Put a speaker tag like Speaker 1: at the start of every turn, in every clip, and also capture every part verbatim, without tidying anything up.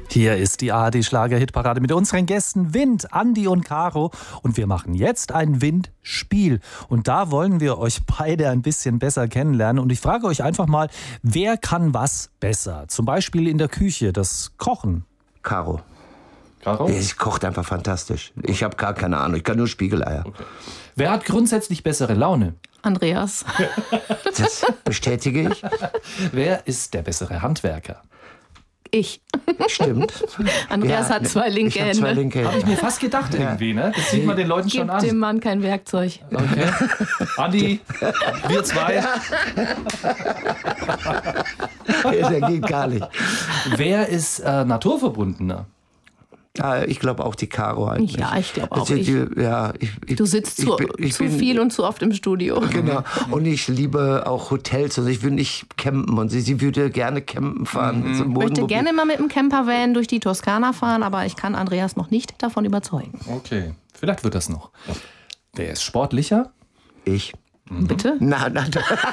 Speaker 1: Hier ist die A R D-Schlager-Hitparade mit unseren Gästen Wind, Andi und Caro. Und wir machen jetzt ein Windspiel. Und da wollen wir euch beide ein bisschen besser kennenlernen. Und ich frage euch einfach mal, wer kann was besser? Zum Beispiel in der Küche, das Kochen.
Speaker 2: Caro.
Speaker 1: Caro?
Speaker 2: Ich kocht einfach fantastisch. Ich habe gar keine Ahnung, ich kann nur Spiegeleier.
Speaker 1: Okay. Wer hat grundsätzlich bessere Laune?
Speaker 3: Andreas.
Speaker 2: Das bestätige ich.
Speaker 1: Wer ist der bessere Handwerker?
Speaker 3: Ich.
Speaker 2: Stimmt.
Speaker 3: Andreas
Speaker 2: Ja,
Speaker 3: hat zwei linke
Speaker 2: ich hab
Speaker 3: Hände.
Speaker 2: zwei linke
Speaker 1: Habe ich
Speaker 2: Hände.
Speaker 1: mir fast gedacht irgendwie, ne? Das sieht man den Leuten schon
Speaker 3: Gib
Speaker 1: an.
Speaker 3: dem Mann kein Werkzeug.
Speaker 1: Okay. Andi, wir zwei.
Speaker 2: Der geht gar nicht.
Speaker 1: Wer ist äh, naturverbundener?
Speaker 2: Ja, ich glaube auch die Caro eigentlich.
Speaker 3: Ja, ich glaube auch.
Speaker 2: Die,
Speaker 3: Ich,
Speaker 2: die, ja, ich, ich,
Speaker 3: du sitzt
Speaker 2: ich
Speaker 3: zu,
Speaker 2: bin- ich
Speaker 3: zu
Speaker 2: bin-
Speaker 3: viel und zu oft im Studio.
Speaker 2: Genau. Und ich liebe auch Hotels. Also ich will nicht campen. Und sie, sie würde gerne campen fahren. Mit so einem
Speaker 3: Ich möchte
Speaker 2: Wohnmobil.
Speaker 3: gerne mal mit dem Campervan durch die Toskana fahren, aber ich kann Andreas noch nicht davon überzeugen.
Speaker 1: Okay, vielleicht wird das noch. Wer ist sportlicher?
Speaker 2: Ich.
Speaker 3: Bitte?
Speaker 2: Na, na,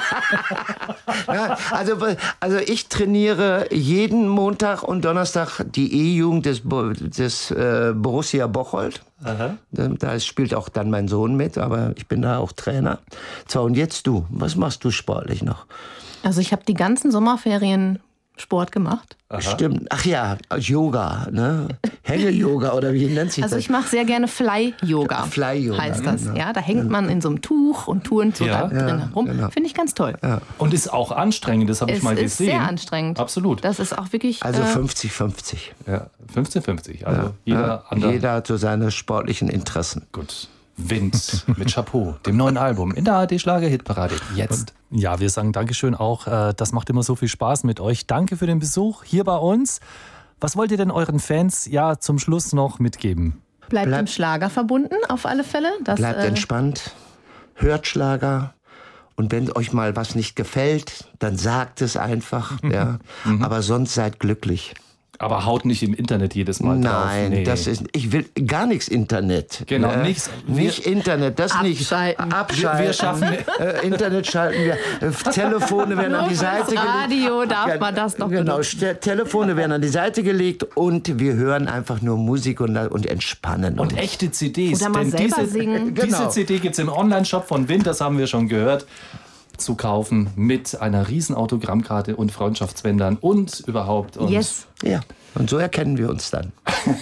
Speaker 2: na, also, also ich trainiere jeden Montag und Donnerstag die E-Jugend des, Bo- des äh, Borussia Bocholt. Da, da spielt auch dann mein Sohn mit, aber ich bin da auch Trainer. So, und jetzt du, was machst du sportlich noch?
Speaker 3: Also ich habe die ganzen Sommerferien Sport gemacht.
Speaker 2: Stimmt, ach ja, Yoga, ne? Hänge-Yoga oder wie nennt sich
Speaker 3: Also
Speaker 2: das?
Speaker 3: ich mache sehr gerne Fly-Yoga.
Speaker 2: Fly-Yoga,
Speaker 3: heißt das.
Speaker 2: genau.
Speaker 3: Ja, da hängt man in so einem Tuch und turnt so
Speaker 1: Ja.
Speaker 3: da drin herum.
Speaker 2: genau.
Speaker 3: Finde ich ganz toll.
Speaker 1: Und ist auch anstrengend, das habe ich
Speaker 3: Es
Speaker 1: mal
Speaker 3: ist
Speaker 1: gesehen.
Speaker 3: sehr anstrengend.
Speaker 1: Absolut.
Speaker 3: Das ist auch wirklich.
Speaker 2: Also
Speaker 3: äh,
Speaker 2: fünfzig fünfzig.
Speaker 1: Ja, fünfzehn fünfzig. Also jeder
Speaker 2: Ja,
Speaker 1: andere.
Speaker 2: jeder hat so seine sportlichen Interessen.
Speaker 1: Gut. Wind mit Chapeau, dem neuen Album in der A R D-Schlager-Hitparade. Jetzt. Ja, wir sagen Dankeschön auch. äh, Das macht immer so viel Spaß mit euch. Danke für den Besuch hier bei uns. Was wollt ihr denn euren Fans ja zum Schluss noch mitgeben?
Speaker 3: bleibt
Speaker 2: Bleib-
Speaker 3: dem Schlager verbunden, auf alle Fälle. Das,
Speaker 2: Bleibt
Speaker 3: äh,
Speaker 2: entspannt, hört Schlager und wenn euch mal was nicht gefällt, dann sagt es einfach. Ja. Aber sonst seid glücklich.
Speaker 1: Aber haut nicht im Internet jedes Mal drauf.
Speaker 2: Nein,
Speaker 1: Nee.
Speaker 2: das ist, ich will gar nichts Internet.
Speaker 1: Genau,
Speaker 2: ne?
Speaker 1: nichts.
Speaker 2: Nicht Internet, das
Speaker 3: Abschalten.
Speaker 2: nicht. Abschalten.
Speaker 1: Wir- wir schaffen-
Speaker 2: äh, Internet schalten wir. Äh, Telefone werden
Speaker 3: Nur
Speaker 2: an die
Speaker 3: fürs
Speaker 2: Seite gelegt.
Speaker 3: Radio darf
Speaker 2: Ja,
Speaker 3: man das noch
Speaker 2: Genau,
Speaker 3: benutzen.
Speaker 2: Ste- Telefone werden an die Seite gelegt und wir hören einfach nur Musik und, und entspannen
Speaker 1: Und
Speaker 2: uns.
Speaker 1: echte C Ds.
Speaker 3: Oder mal
Speaker 1: denn
Speaker 3: selber
Speaker 1: diese,
Speaker 3: singen.
Speaker 1: Diese
Speaker 2: Genau.
Speaker 1: C D gibt es im Onlineshop von Wind, das haben wir schon gehört, zu kaufen mit einer riesen Autogrammkarte und Freundschaftsbändern und überhaupt. Und
Speaker 3: Yes,
Speaker 2: Ja, und so erkennen wir uns dann.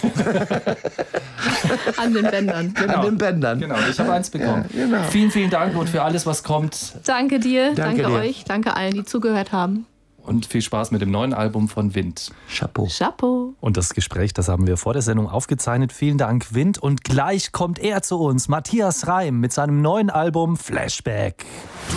Speaker 3: an den Bändern.
Speaker 2: An den Bändern.
Speaker 1: Genau, ich habe eins bekommen.
Speaker 2: Ja, genau.
Speaker 1: Vielen, vielen Dank und für alles, was kommt.
Speaker 3: Danke dir,
Speaker 2: Danke
Speaker 3: danke,
Speaker 2: dir.
Speaker 3: euch, danke allen, die zugehört haben.
Speaker 1: Und viel Spaß mit dem neuen Album von Wind.
Speaker 2: Chapeau.
Speaker 3: Chapeau.
Speaker 1: Und das Gespräch, das haben wir vor der Sendung aufgezeichnet. Vielen Dank, Wind. Und gleich kommt er zu uns, Matthias Reim, mit seinem neuen Album Flashback.